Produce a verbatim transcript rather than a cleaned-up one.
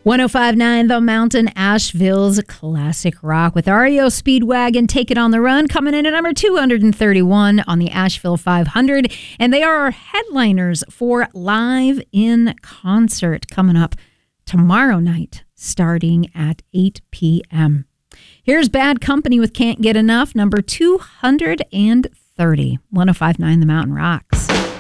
ten fifty-nine The Mountain, Asheville's classic rock with R E O Speedwagon, Take It on the Run, coming in at number two hundred thirty-one on the Asheville five hundred. And they are our headliners for Live in Concert coming up tomorrow night, starting at eight p.m. Here's Bad Company with Can't Get Enough, number two hundred thirty. ten fifty-nine The Mountain rocks.